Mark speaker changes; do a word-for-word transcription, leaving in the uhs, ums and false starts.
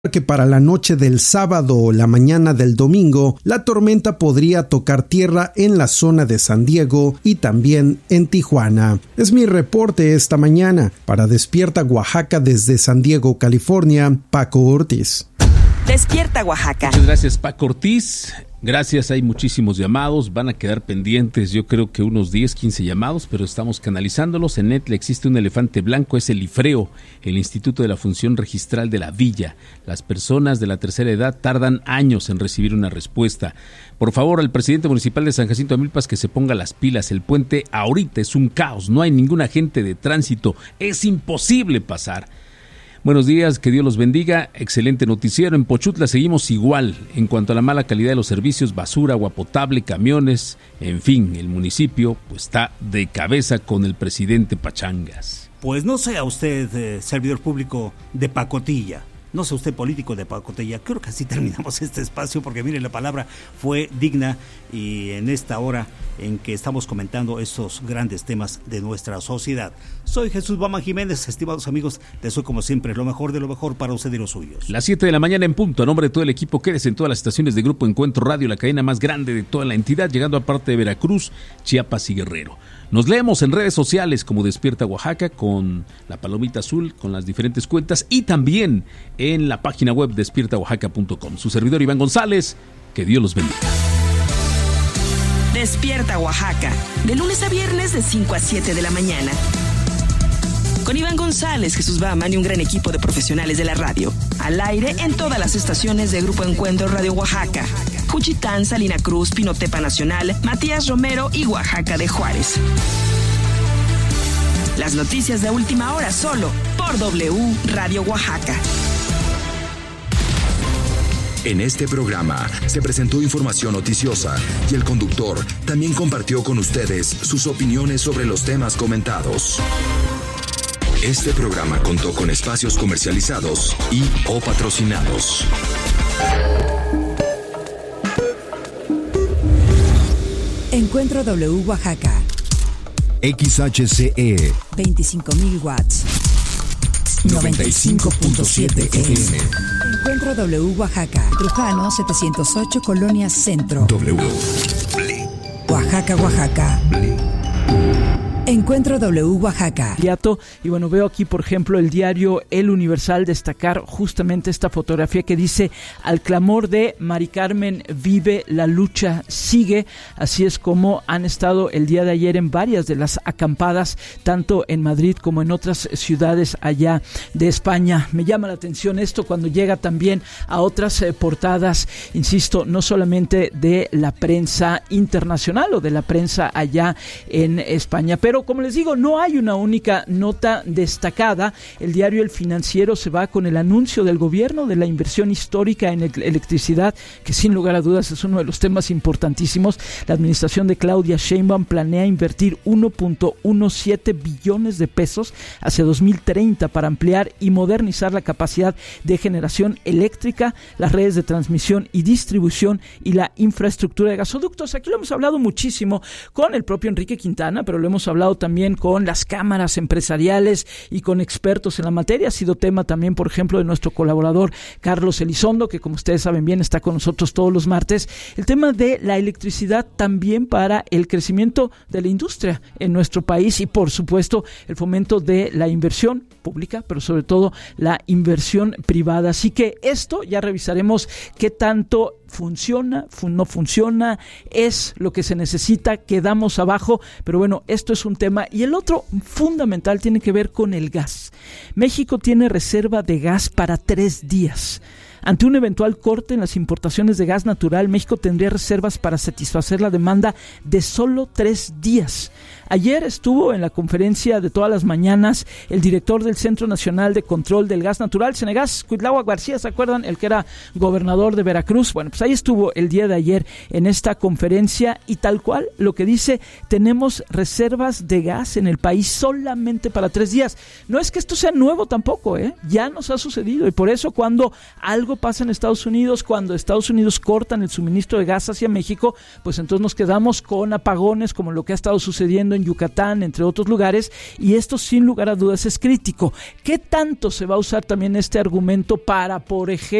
Speaker 1: que para la noche del sábado o la mañana del domingo, la tormenta podría tocar tierra en la zona de San Diego y también en Tijuana. Es mi reporte esta mañana. Para Despierta Oaxaca desde San Diego, California, Paco Ortiz.
Speaker 2: Despierta Oaxaca.
Speaker 3: Muchas gracias, Paco Ortiz. Gracias, hay muchísimos llamados, van a quedar pendientes yo creo que unos diez, quince llamados, pero estamos canalizándolos. En Netla existe un elefante blanco, es el IFREO, el Instituto de la Función Registral de la Villa. Las personas de la tercera edad tardan años en recibir una respuesta. Por favor, al presidente municipal de San Jacinto de Milpas que se ponga las pilas. El puente ahorita es un caos, no hay ningún agente de tránsito, es imposible pasar. Buenos días, que Dios los bendiga, excelente noticiero. En Pochutla seguimos igual en cuanto a la mala calidad de los servicios, basura, agua potable, camiones, en fin, el municipio pues está de cabeza con el presidente Pachangas.
Speaker 4: Pues no sea usted eh, servidor público de pacotilla, no sea usted político de pacotilla. Creo que así terminamos este espacio porque mire, la palabra fue digna y en esta hora en que estamos comentando estos grandes temas de nuestra sociedad. Soy Jesús Bama Jiménez, estimados amigos, deseo como siempre lo mejor de lo mejor para usted y los suyos.
Speaker 3: Las siete de la mañana en punto, a nombre de todo el equipo, quédese en todas las estaciones de Grupo Encuentro Radio, la cadena más grande de toda la entidad, llegando a parte de Veracruz, Chiapas y Guerrero. Nos leemos en redes sociales como Despierta Oaxaca con la palomita azul, con las diferentes cuentas y también en la página web despierta oaxaca punto com. Su servidor Iván González, que Dios los bendiga.
Speaker 2: Despierta Oaxaca, de lunes a viernes de cinco a siete de la mañana. Con Iván González, Jesús Bahaman y un gran equipo de profesionales de la radio. Al aire en todas las estaciones de Grupo Encuentro Radio Oaxaca. Juchitán, Salina Cruz, Pinotepa Nacional, Matías Romero y Oaxaca de Juárez. Las noticias de última hora solo por W Radio Oaxaca.
Speaker 5: En este programa se presentó información noticiosa y el conductor también compartió con ustedes sus opiniones sobre los temas comentados. Este programa contó con espacios comercializados y o patrocinados.
Speaker 6: Encuentro W Oaxaca.
Speaker 7: X H C E.
Speaker 6: veinticinco mil watts.
Speaker 7: noventa y cinco punto siete F M.
Speaker 6: Encuentro W Oaxaca. Trujano setecientos ocho, Colonia Centro.
Speaker 7: W.
Speaker 6: Oaxaca, Oaxaca. Encuentro W Oaxaca.
Speaker 8: Y bueno, veo aquí, por ejemplo, el diario El Universal destacar justamente esta fotografía que dice: al clamor de Mari Carmen vive, la lucha sigue. Así es como han estado el día de ayer en varias de las acampadas, tanto en Madrid como en otras ciudades allá de España. Me llama la atención esto cuando llega también a otras eh, portadas, insisto, no solamente de la prensa internacional o de la prensa allá en España, pero Pero como les digo, no hay una única nota destacada. El diario El Financiero se va con el anuncio del gobierno de la inversión histórica en electricidad, que sin lugar a dudas es uno de los temas importantísimos. La administración de Claudia Sheinbaum planea invertir uno punto diecisiete billones de pesos hacia dos mil treinta para ampliar y modernizar la capacidad de generación eléctrica, las redes de transmisión y distribución y la infraestructura de gasoductos. Aquí lo hemos hablado muchísimo con el propio Enrique Quintana, pero lo hemos hablado también con las cámaras empresariales y con expertos en la materia. Ha sido tema también, por ejemplo, de nuestro colaborador Carlos Elizondo, que como ustedes saben bien está con nosotros todos los martes. El tema de la electricidad también para el crecimiento de la industria en nuestro país y, por supuesto, el fomento de la inversión pública, pero sobre todo la inversión privada. Así que esto ya revisaremos qué tanto funciona, no funciona, es lo que se necesita, quedamos abajo, pero bueno, esto es un tema. Y el otro fundamental tiene que ver con el gas. México tiene reserva de gas para tres días. Ante un eventual corte en las importaciones de gas natural, México tendría reservas para satisfacer la demanda de solo tres días. Ayer estuvo en la conferencia de todas las mañanas el director del Centro Nacional de Control del Gas Natural, Cenegas, Cuitláhuac García, ¿se acuerdan? El que era gobernador de Veracruz. Bueno, pues ahí estuvo el día de ayer en esta conferencia y tal cual lo que dice: tenemos reservas de gas en el país solamente para tres días. No es que esto sea nuevo tampoco, ¿eh? Ya nos ha sucedido y por eso cuando algo algo pasa en Estados Unidos, cuando Estados Unidos cortan el suministro de gas hacia México, pues entonces nos quedamos con apagones como lo que ha estado sucediendo en Yucatán, entre otros lugares, y esto sin lugar a dudas es crítico. ¿Qué tanto se va a usar también este argumento para, por ejemplo,